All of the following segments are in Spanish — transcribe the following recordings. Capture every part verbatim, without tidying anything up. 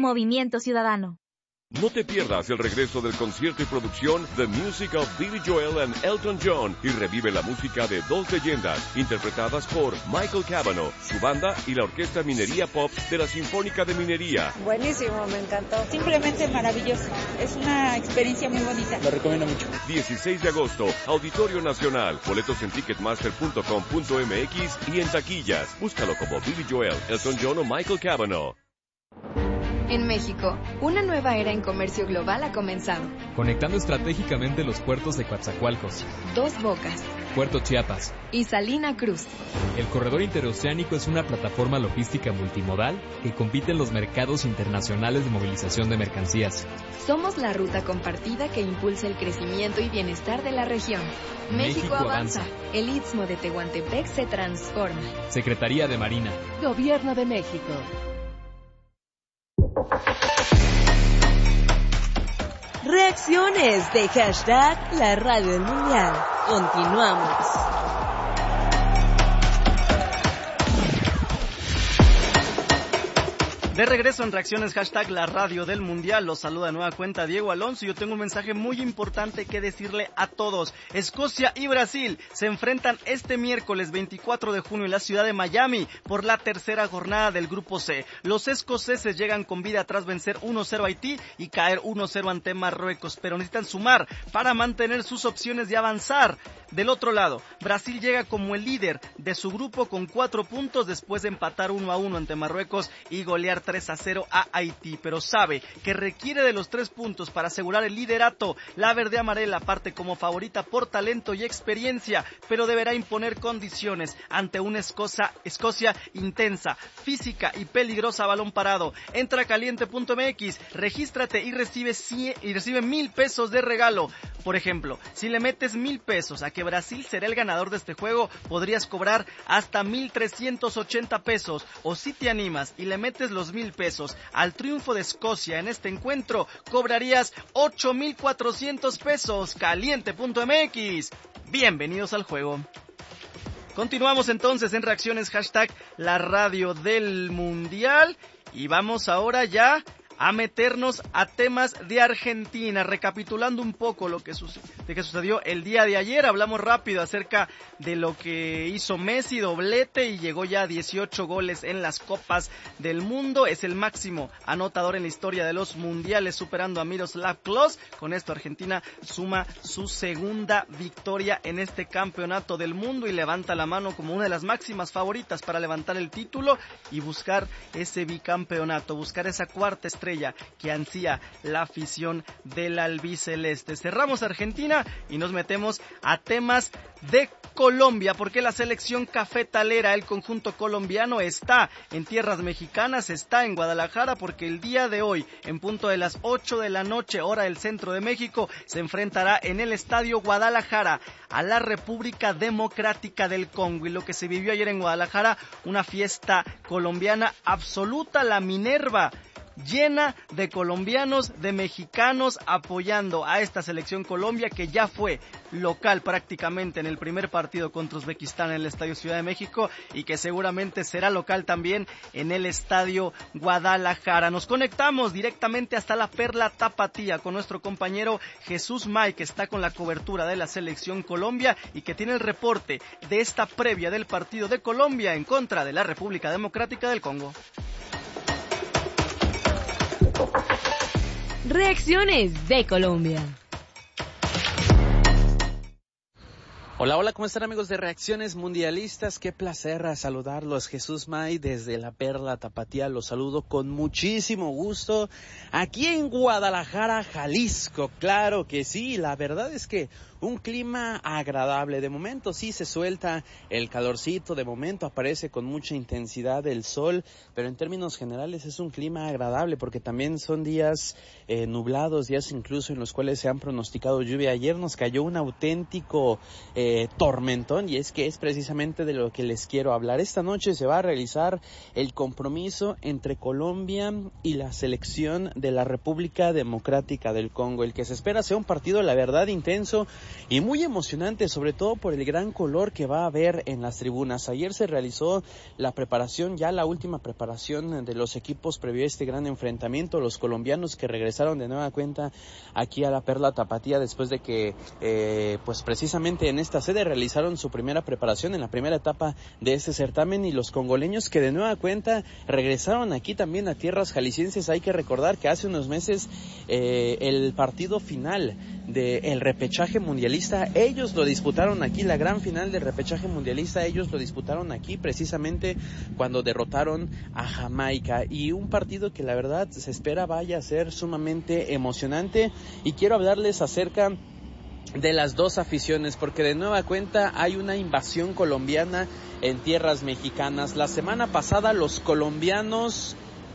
Movimiento Ciudadano. No te pierdas el regreso del concierto y producción The Music of Billy Joel and Elton John y revive la música de dos leyendas interpretadas por Michael Cavanaugh, su banda y la Orquesta Minería Pop de la Sinfónica de Minería. Buenísimo, me encantó. Simplemente maravilloso. Es una experiencia muy bonita. Lo recomiendo mucho. dieciséis de agosto, Auditorio Nacional. Boletos en ticketmaster punto com punto m x y en taquillas. Búscalo como Billy Joel, Elton John o Michael Cavanaugh. En México, una nueva era en comercio global ha comenzado. Conectando estratégicamente los puertos de Coatzacoalcos, Dos Bocas, Puerto Chiapas y Salina Cruz. El corredor interoceánico es una plataforma logística multimodal que compite en los mercados internacionales de movilización de mercancías. Somos la ruta compartida que impulsa el crecimiento y bienestar de la región. México, México avanza. avanza. El Istmo de Tehuantepec se transforma. Secretaría de Marina. Gobierno de México. Reacciones de hashtag La Radio del Mundial. Continuamos. De regreso en Reacciones, hashtag La Radio del Mundial. Los saluda de nueva cuenta Diego Alonso y yo tengo un mensaje muy importante que decirle a todos. Escocia y Brasil se enfrentan este miércoles veinticuatro de junio en la ciudad de Miami por la tercera jornada del Grupo C. Los escoceses llegan con vida tras vencer uno cero a Haití y caer uno cero ante Marruecos, pero necesitan sumar para mantener sus opciones de avanzar. Del otro lado, Brasil llega como el líder de su grupo con cuatro puntos después de empatar uno a uno ante Marruecos y golear tres a cero a Haití, pero sabe que requiere de los tres puntos para asegurar el liderato. La verde amarela parte como favorita por talento y experiencia, pero deberá imponer condiciones ante una Escocia, Escocia intensa, física y peligrosa a balón parado. Entra a caliente punto m x, regístrate y recibe, cien, y recibe mil pesos de regalo. Por ejemplo, si le metes mil pesos a que Brasil será el ganador de este juego, podrías cobrar hasta mil trescientos ochenta pesos, o si te animas y le metes los mil pesos al triunfo de Escocia en este encuentro, cobrarías ocho mil cuatrocientos pesos. Caliente punto m x. Bienvenidos al juego. Continuamos entonces en Reacciones, hashtag La Radio del Mundial, y vamos ahora ya a meternos a temas de Argentina. Recapitulando un poco lo que, suce- de que sucedió el día de ayer, hablamos rápido acerca de lo que hizo Messi, doblete, y llegó ya a dieciocho goles en las Copas del Mundo. Es el máximo anotador en la historia de los mundiales, superando a Miroslav Klose. Con esto Argentina suma su segunda victoria en este campeonato del mundo y levanta la mano como una de las máximas favoritas para levantar el título y buscar ese bicampeonato, buscar esa cuarta estrella que ansía la afición del albiceleste. Cerramos Argentina y nos metemos a temas de Colombia, porque la selección cafetalera, el conjunto colombiano, está en tierras mexicanas, está en Guadalajara, porque el día de hoy, en punto de las ocho de la noche, hora del centro de México, se enfrentará en el Estadio Guadalajara a la República Democrática del Congo. Y lo que se vivió ayer en Guadalajara, una fiesta colombiana absoluta, la Minerva, llena de colombianos, de mexicanos apoyando a esta selección Colombia, que ya fue local prácticamente en el primer partido contra Uzbekistán en el Estadio Ciudad de México y que seguramente será local también en el Estadio Guadalajara. Nos conectamos directamente hasta la Perla Tapatía con nuestro compañero Jesús May, que está con la cobertura de la selección Colombia y que tiene el reporte de esta previa del partido de Colombia en contra de la República Democrática del Congo. Reacciones de Colombia. Hola, hola, ¿cómo están amigos de Reacciones Mundialistas? Qué placer saludarlos. Jesús May desde la Perla Tapatía, los saludo con muchísimo gusto aquí en Guadalajara, Jalisco. Claro que sí, la verdad es que un clima agradable. De momento sí se suelta el calorcito, de momento aparece con mucha intensidad el sol, pero en términos generales es un clima agradable porque también son días eh, nublados, días incluso en los cuales se han pronosticado lluvia. Ayer nos cayó un auténtico eh, eh, tormentón, y es que es precisamente de lo que les quiero hablar. Esta noche se va a realizar el compromiso entre Colombia y la selección de la República Democrática del Congo, el que se espera sea un partido, la verdad, intenso y muy emocionante, sobre todo por el gran color que va a haber en las tribunas. Ayer se realizó la preparación, ya la última preparación de los equipos previo a este gran enfrentamiento, los colombianos que regresaron de nueva cuenta aquí a la Perla Tapatía después de que eh, pues precisamente en esta sede realizaron su primera preparación en la primera etapa de este certamen, y los congoleños que de nueva cuenta regresaron aquí también a tierras jaliscienses. Hay que recordar que hace unos meses eh, el partido final del repechaje mundialista, ellos lo disputaron aquí, la gran final del repechaje mundialista, ellos lo disputaron aquí precisamente cuando derrotaron a Jamaica, y un partido que la verdad se espera vaya a ser sumamente emocionante. Y quiero hablarles acerca de las dos aficiones, porque de nueva cuenta hay una invasión colombiana en tierras mexicanas. La semana pasada los colombianos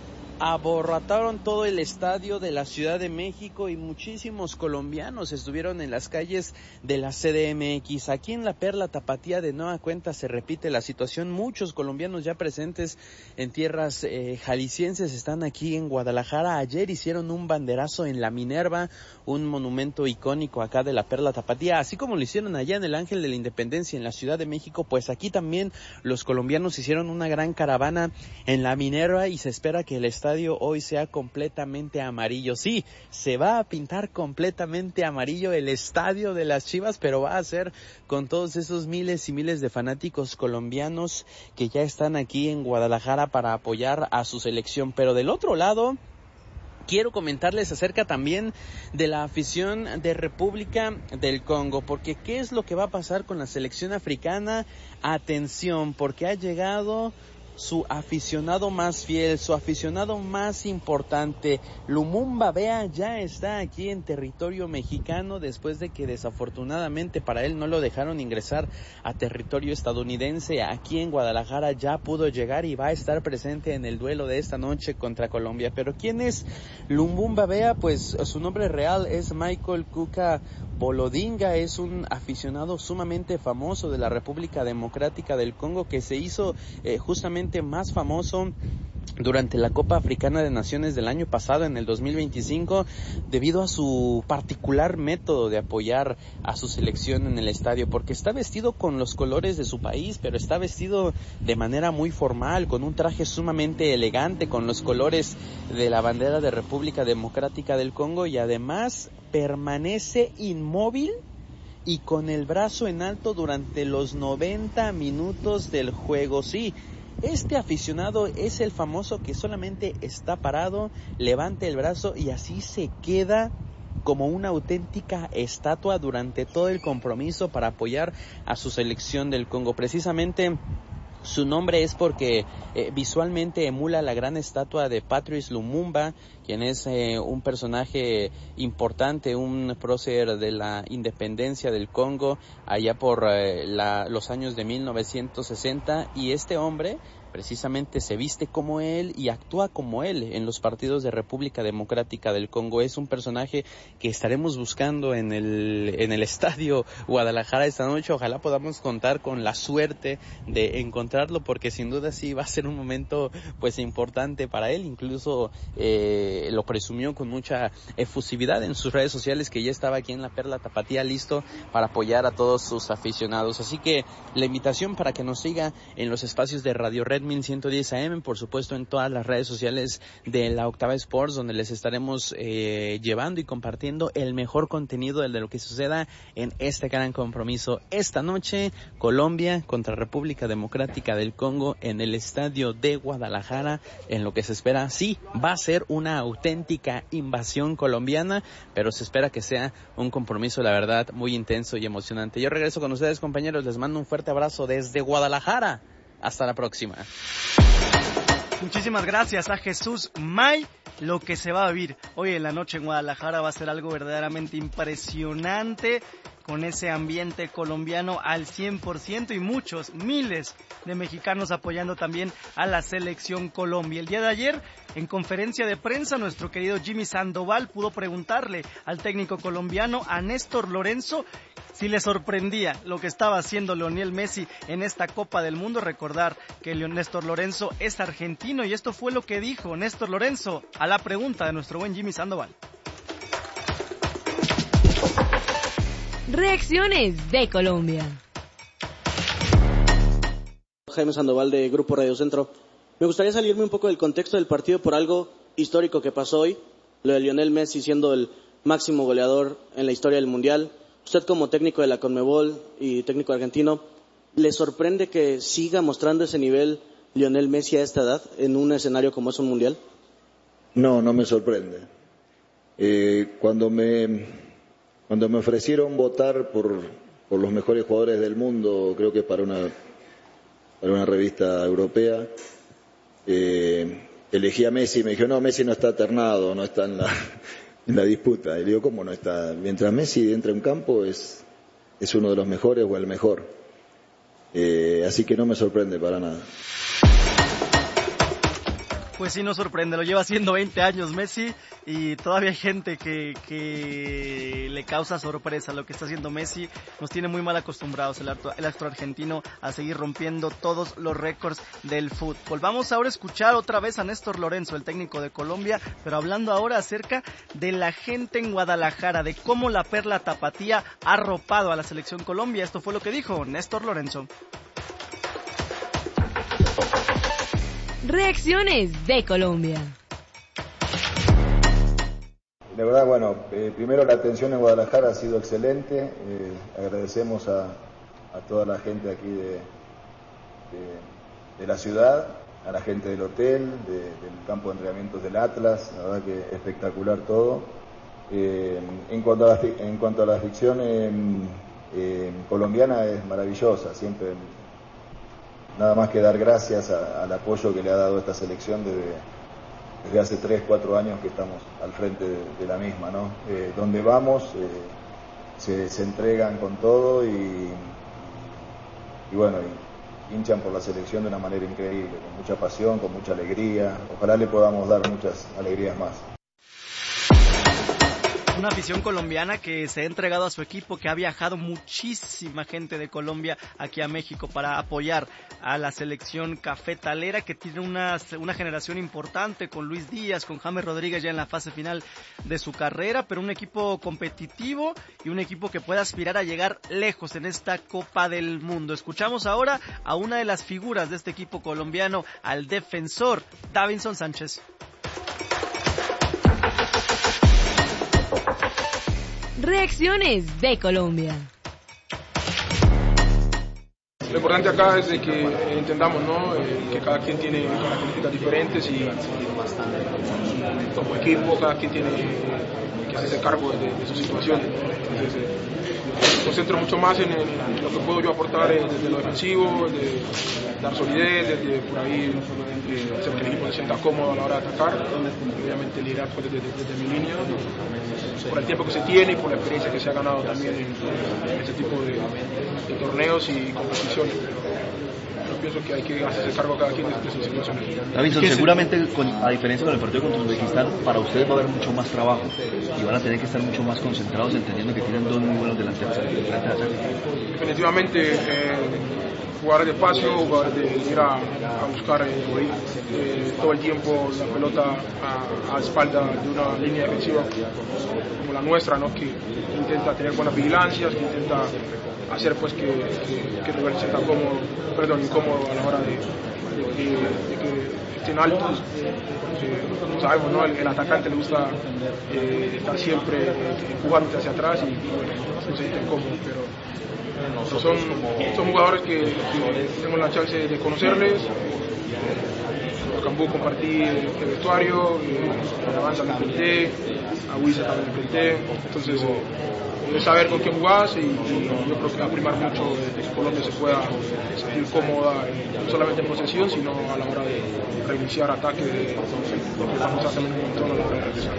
abarrotaron todo el estadio de la Ciudad de México y muchísimos colombianos estuvieron en las calles de la C D M X. Aquí en la Perla Tapatía de nueva cuenta se repite la situación. Muchos colombianos ya presentes en tierras eh, jaliscienses están aquí en Guadalajara. Ayer hicieron un banderazo en la Minerva, un monumento icónico acá de la Perla Tapatía, así como lo hicieron allá en el Ángel de la Independencia en la Ciudad de México. Pues aquí también los colombianos hicieron una gran caravana en la Minerva y se espera que el estadio hoy sea completamente amarillo. Sí, se va a pintar completamente amarillo el estadio de las Chivas, pero va a ser con todos esos miles y miles de fanáticos colombianos que ya están aquí en Guadalajara para apoyar a su selección. Pero del otro lado, quiero comentarles acerca también de la afición de República del Congo, porque ¿qué es lo que va a pasar con la selección africana? Atención, porque ha llegado su aficionado más fiel, su aficionado más importante. Lumumba Bea ya está aquí en territorio mexicano después de que desafortunadamente para él no lo dejaron ingresar a territorio estadounidense. Aquí en Guadalajara ya pudo llegar y va a estar presente en el duelo de esta noche contra Colombia. Pero ¿quién es Lumumba Bea? Pues su nombre real es Michael Kuka Bolodinga. Es un aficionado sumamente famoso de la República Democrática del Congo que se hizo eh, justamente más famoso durante la Copa Africana de Naciones del año pasado, en el dos mil veinticinco, debido a su particular método de apoyar a su selección en el estadio, porque está vestido con los colores de su país, pero está vestido de manera muy formal, con un traje sumamente elegante, con los colores de la bandera de República Democrática del Congo, y además permanece inmóvil y con el brazo en alto durante los noventa minutos del juego. Sí, este aficionado es el famoso que solamente está parado, levanta el brazo y así se queda como una auténtica estatua durante todo el compromiso para apoyar a su selección del Congo. Precisamente su nombre es porque eh, visualmente emula la gran estatua de Patrice Lumumba, quien es eh, un personaje importante, un prócer de la independencia del Congo allá por eh, la, los años de mil novecientos sesenta, y este hombre precisamente se viste como él y actúa como él en los partidos de República Democrática del Congo. Es un personaje que estaremos buscando en el en el estadio Guadalajara esta noche. Ojalá podamos contar con la suerte de encontrarlo, porque sin duda sí va a ser un momento pues importante para él. Incluso eh, lo presumió con mucha efusividad en sus redes sociales, que ya estaba aquí en la Perla Tapatía listo para apoyar a todos sus aficionados. Así que la invitación para que nos siga en los espacios de Radio Red mil ciento diez A M, por supuesto en todas las redes sociales de la Octava Sports, donde les estaremos eh, llevando y compartiendo el mejor contenido de lo que suceda en este gran compromiso. Esta noche, Colombia contra República Democrática del Congo en el estadio de Guadalajara, en lo que se espera, sí, va a ser una auténtica invasión colombiana, pero se espera que sea un compromiso, la verdad, muy intenso y emocionante. Yo regreso con ustedes, compañeros, les mando un fuerte abrazo desde Guadalajara. Hasta la próxima. Muchísimas gracias a Jesús May. Lo que se va a vivir hoy en la noche en Guadalajara va a ser algo verdaderamente impresionante, con ese ambiente colombiano al cien por ciento y muchos, miles de mexicanos apoyando también a la selección Colombia. El día de ayer, en conferencia de prensa, nuestro querido Jimmy Sandoval pudo preguntarle al técnico colombiano, a Néstor Lorenzo, si le sorprendía lo que estaba haciendo Lionel Messi en esta Copa del Mundo. Recordar que Néstor Lorenzo es argentino y esto fue lo que dijo Néstor Lorenzo a la pregunta de nuestro buen Jimmy Sandoval. Reacciones de Colombia. Jaime Sandoval de Grupo Radio Centro. Me gustaría salirme un poco del contexto del partido por algo histórico que pasó hoy, lo de Lionel Messi siendo el máximo goleador en la historia del Mundial. Usted como técnico de la Conmebol y técnico argentino, ¿le sorprende que siga mostrando ese nivel Lionel Messi a esta edad en un escenario como es un Mundial? No, no me sorprende. Eh, cuando me cuando me ofrecieron votar por, por los mejores jugadores del mundo, creo que para una para una revista europea, eh, elegí a Messi y me dijo, no, Messi no está ternado, no está en la, en la disputa. Y le digo, ¿cómo no está? Mientras Messi entra en un campo es, es uno de los mejores o el mejor. Eh, así que no me sorprende para nada. Pues sí, no sorprende, lo lleva haciendo veinte años Messi y todavía hay gente que, que le causa sorpresa lo que está haciendo Messi. Nos tiene muy mal acostumbrados el, el astro argentino a seguir rompiendo todos los récords del fútbol. Vamos ahora a escuchar otra vez a Néstor Lorenzo, el técnico de Colombia, pero hablando ahora acerca de la gente en Guadalajara, de cómo la Perla Tapatía ha arropado a la selección Colombia. Esto fue lo que dijo Néstor Lorenzo. Reacciones de Colombia. De verdad, bueno, eh, primero la atención en Guadalajara ha sido excelente. Eh, agradecemos a, a toda la gente aquí de, de, de la ciudad, a la gente del hotel, de, del campo de entrenamientos del Atlas. La verdad que espectacular todo. Eh, en cuanto a la, en cuanto a la ficción eh, eh, colombiana, es maravillosa. Siempre nada más que dar gracias a, al apoyo que le ha dado esta selección desde, desde hace tres, cuatro años que estamos al frente de, de la misma, ¿no? Eh, donde vamos, eh, se, se entregan con todo y, y bueno, y hinchan por la selección de una manera increíble, con mucha pasión, con mucha alegría. Ojalá le podamos dar muchas alegrías más. Una afición colombiana que se ha entregado a su equipo, que ha viajado muchísima gente de Colombia aquí a México para apoyar a la selección cafetalera, que tiene una, una generación importante con Luis Díaz, con James Rodríguez ya en la fase final de su carrera, pero un equipo competitivo y un equipo que puede aspirar a llegar lejos en esta Copa del Mundo. Escuchamos ahora a una de las figuras de este equipo colombiano, al defensor Davinson Sánchez. Reacciones de Colombia. Lo importante acá es de que eh, entendamos, ¿no? Eh, que cada quien tiene características diferentes y como equipo cada quien tiene que hacerse cargo de, de su situación. Entonces, eh, me concentro mucho más en, el, en lo que puedo yo aportar eh, desde lo defensivo, de dar solidez, desde por ahí eh, hacer que el equipo se sienta cómodo a la hora de atacar, obviamente liderar pues, desde, desde mi línea, por el tiempo que se tiene y por la experiencia que se ha ganado también en, en ese tipo de, de torneos y competiciones. Yo pienso que hay que hacerse cargo cada quien de sus situaciones. Davinson, seguramente con, a diferencia con el partido contra Uzbekistán, para ustedes va a haber mucho más trabajo y van a tener que estar mucho más concentrados, entendiendo que tienen dos muy buenos delanteros delante de ataque. Definitivamente eh, jugar despacio, jugar de ir a, a buscar eh, eh, todo el tiempo la pelota a, a espalda de una línea defensiva como la nuestra, ¿no? Que intenta tener buenas vigilancias, que intenta hacer pues que, que, que el rival se sienta cómodo, perdón, incómodo a la hora de, de, de, de que estén altos. Eh, sabemos, ¿no? El, el atacante le gusta eh, estar siempre empujando hacia atrás y, y bueno, no se sienten cómodos, pero Pero son, son jugadores que, que tenemos la chance de conocerles. A Cambú compartí el, el vestuario, a Avanza me enfrenté, a Huiza también me enfrenté. Entonces, eh, es saber con quién jugás y, y yo creo que va a primar mucho de que Colombia se pueda sentir cómoda, no solamente en posesión, sino a la hora de reiniciar ataque, de, lo que estamos haciendo un montón a la hora de regresar.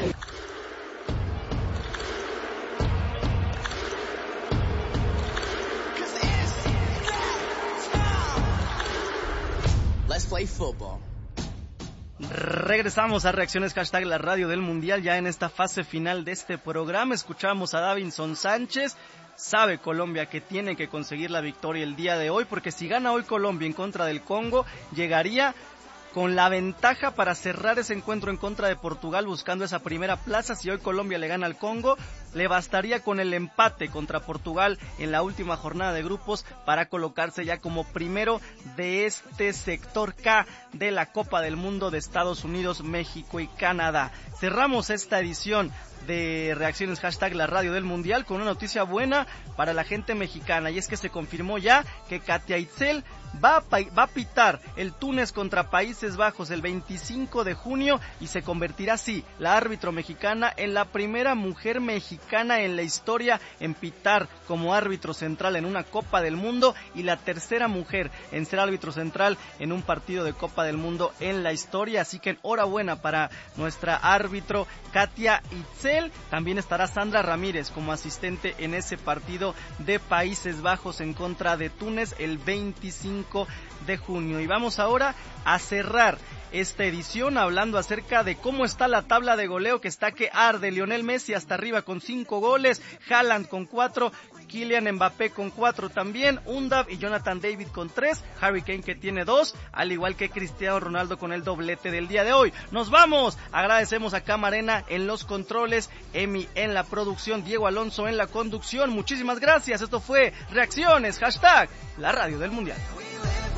Play football. Regresamos a Reacciones Hashtag la radio del Mundial ya en esta fase final de este programa. Escuchamos a Davinson Sánchez. Sabe Colombia que tiene que conseguir la victoria el día de hoy, porque si gana hoy Colombia en contra del Congo, llegaría con la ventaja para cerrar ese encuentro en contra de Portugal buscando esa primera plaza. Si hoy Colombia le gana al Congo, le bastaría con el empate contra Portugal en la última jornada de grupos para colocarse ya como primero de este sector K de la Copa del Mundo de Estados Unidos, México y Canadá. Cerramos esta edición de Reacciones Hashtag la radio del Mundial con una noticia buena para la gente mexicana, y es que se confirmó ya que Katia Itzel va a, va a pitar el Túnez contra Países Bajos el veinticinco de junio y se convertirá así la árbitro mexicana en la primera mujer mexicana en la historia en pitar como árbitro central en una Copa del Mundo y la tercera mujer en ser árbitro central en un partido de Copa del Mundo en la historia, así que enhorabuena para nuestra árbitro Katia Itzel. También estará Sandra Ramírez como asistente en ese partido de Países Bajos en contra de Túnez el veinticinco de junio. Y vamos ahora a cerrar esta edición hablando acerca de cómo está la tabla de goleo, que está que arde. Lionel Messi hasta arriba con cinco goles, Haaland con cuatro, Kylian Mbappé con cuatro también, Undav y Jonathan David con tres, Harry Kane que tiene dos, al igual que Cristiano Ronaldo con el doblete del día de hoy. Nos vamos, agradecemos a Camarena en los controles, Emi en la producción, Diego Alonso en la conducción. Muchísimas gracias, esto fue Reacciones, hashtag la radio del Mundial.